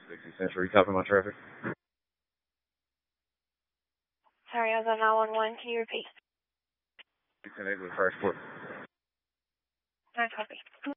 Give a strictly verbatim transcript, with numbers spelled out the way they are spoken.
sixty Century, copy my traffic. Sorry, I was on nine one one. Can you repeat? Connect with Fresh Port. I copy.